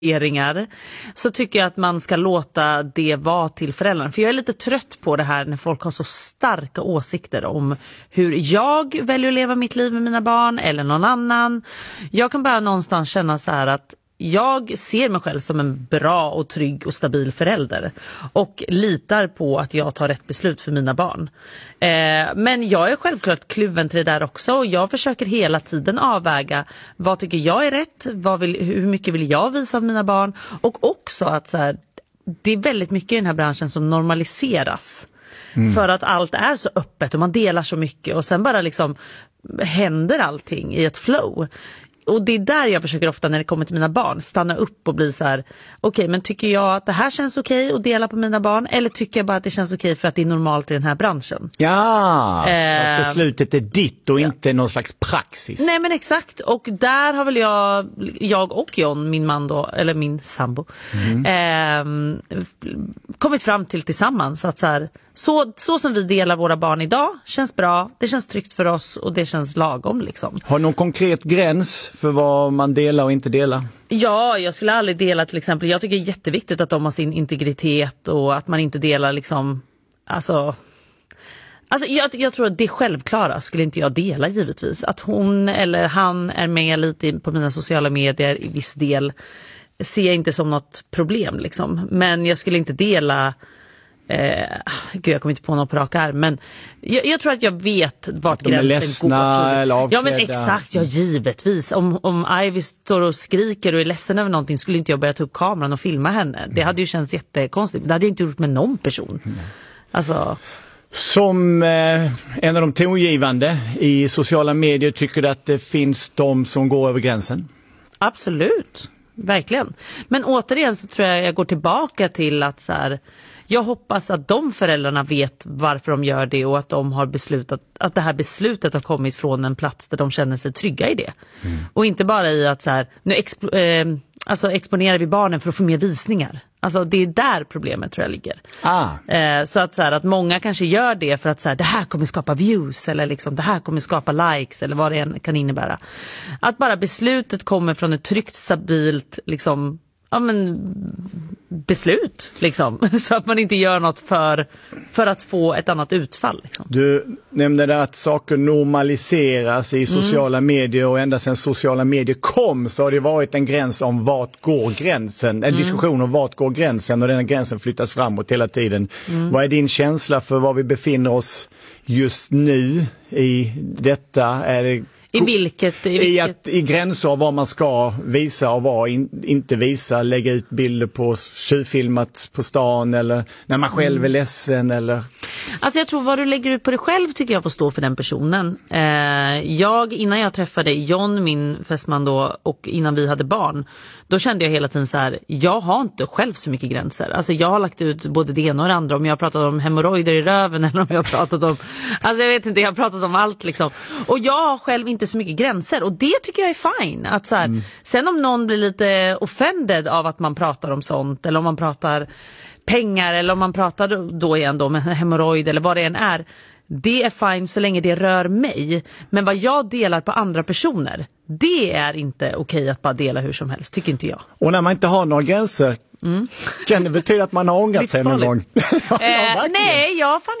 så tycker jag att man ska låta det vara till föräldrarna. För jag är lite trött på det här när folk har så starka åsikter om hur jag väljer att leva mitt liv med mina barn eller någon annan. Jag kan bara någonstans känna så här att jag ser mig själv som en bra och trygg och stabil förälder och litar på att jag tar rätt beslut för mina barn. Men jag är självklart kluven till det där också, och jag försöker hela tiden avväga vad tycker jag är rätt, hur mycket vill jag visa av mina barn, och också att så här, det är väldigt mycket i den här branschen som normaliseras. För att allt är så öppet och man delar så mycket och sen bara liksom händer allting i ett flow. Och det är där jag försöker ofta när det kommer till mina barn stanna upp och bli så här: okej, men tycker jag att det här känns okej att dela på mina barn, eller tycker jag bara att det känns okej för att det är normalt i den här branschen? Ja, så att beslutet är ditt och inte någon slags praxis. Nej, men exakt, och där har väl jag och John, min man då, eller min sambo, kommit fram till tillsammans att så som vi delar våra barn idag känns bra, det känns tryggt för oss och det känns lagom liksom. Har någon konkret gräns för vad man delar och inte delar? Ja, jag skulle aldrig dela till exempel, jag tycker det är jätteviktigt att de har sin integritet och att man inte delar liksom, alltså jag tror att det självklara skulle inte jag dela givetvis. Att hon eller han är med lite på mina sociala medier i viss del ser jag inte som något problem liksom. Men jag skulle inte dela gud, jag kommer inte på något på rak arm, men jag tror att jag vet vart gränsen går. De är ledsna eller avklädda. Ja, men exakt, ja, givetvis. Om Ivy står och skriker och är ledsen över någonting skulle inte jag börja ta upp kameran och filma henne. Det hade ju känts jättekonstigt. Det hade jag inte gjort med någon person. Alltså... Som en av de tongivande i sociala medier, tycker du att det finns de som går över gränsen? Absolut, verkligen. Men återigen så tror jag går tillbaka till att så här, jag hoppas att de föräldrarna vet varför de gör det och att de har beslutat att det här beslutet har kommit från en plats där de känner sig trygga i det. Och inte bara i att så här, nu exponerar vi barnen för att få mer visningar. Alltså det är där problemet tror jag ligger. Så att många kanske gör det för att så här, det här kommer skapa views eller liksom, det här kommer skapa likes eller vad det än kan innebära. Att bara beslutet kommer från ett tryggt, stabilt liksom, ja, men beslut liksom, så att man inte gör något för att få ett annat utfall liksom. Du nämnde där att saker normaliseras i sociala medier, och ända sedan sociala medier kom så har det varit en gräns om vart går gränsen, en diskussion om vart går gränsen, och den gränsen flyttas framåt hela tiden. Vad är din känsla för var vi befinner oss just nu i detta? Är det I gränser av vad man ska visa och vad inte visa, lägga ut bilder på tjuvfilmat på stan eller när man själv är ledsen eller... Alltså jag tror vad du lägger ut på dig själv tycker jag får stå för den personen. Innan jag träffade John, min fästman då, och innan vi hade barn, då kände jag hela tiden så här: jag har inte själv så mycket gränser. Alltså jag har lagt ut både det ena och det andra, om jag har pratat om hemorrojder i röven eller om jag har pratat om, alltså jag vet inte, jag har pratat om allt liksom. Och jag har själv inte så mycket gränser, och det tycker jag är fine. Att så här, sen om någon blir lite offended av att man pratar om sånt, eller om man pratar pengar, eller om man pratar då igen då med hemorrojd eller vad det än är, det är fine så länge det rör mig. Men vad jag delar på andra personer, det är inte okej att bara dela hur som helst, tycker inte jag. Och när man inte har några gränser, kan det betyda att man har ångrat sig någon gång? Nej, jag har fan